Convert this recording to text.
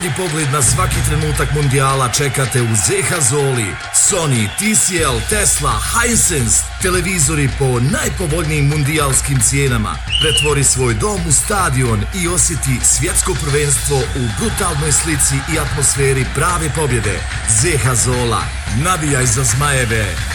I pogled na svaki trenutak mundijala čekate u ZH Zoli. Sony, TCL, Tesla, Hisense, televizori po najpovoljnijim mundijalskim cijenama. Pretvori svoj dom u stadion i osjeti svjetsko prvenstvo u brutalnoj slici i atmosferi prave pobjede. ZH Zola. Navijaj za zmajeve.